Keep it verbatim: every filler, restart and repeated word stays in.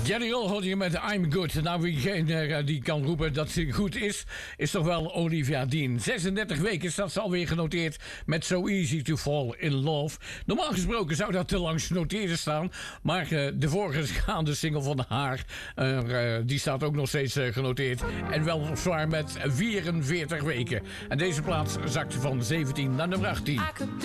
Jerry Ol hoorde je met I'm Good. Nou, wie geen, uh, die kan roepen dat ze goed is, is toch wel Olivia Dean. zesendertig weken staat ze alweer genoteerd met So Easy to Fall in Love. Normaal gesproken zou dat te lang genoteerd staan. Maar uh, de voorgaande single van haar, uh, uh, die staat ook nog steeds uh, genoteerd. En wel zwaar met vierenveertig weken. En deze plaats zakt van zeventien naar nummer achttien.